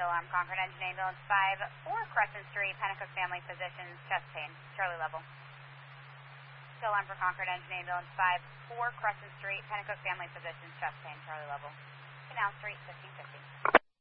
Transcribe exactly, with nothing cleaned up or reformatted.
alarm, Concord Engine Ambulance five, four Crescent Street, Pennacook Family Physicians, chest pain, Charlie level. Still alarm for Concord Engine Ambulance five, four Crescent Street, Pennacook Family Physicians, chest pain, Charlie level. Canal Street, fifteen fifty.